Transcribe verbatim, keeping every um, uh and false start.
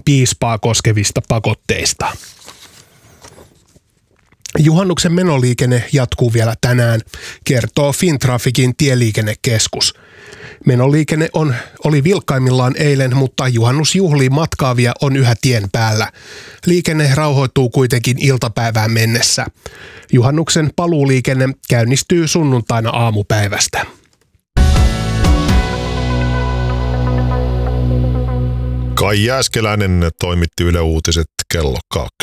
piispaa koskevista pakotteista. Juhannuksen menoliikenne jatkuu vielä tänään, kertoo Fintrafficin tieliikennekeskus. Menoliikenne on, oli vilkkaimmillaan eilen, mutta juhannusjuhliin matkaavia on yhä tien päällä. Liikenne rauhoittuu kuitenkin iltapäivään mennessä. Juhannuksen paluuliikenne käynnistyy sunnuntaina aamupäivästä. Kai Jääskeläinen toimitti Yle Uutiset kello kaksi.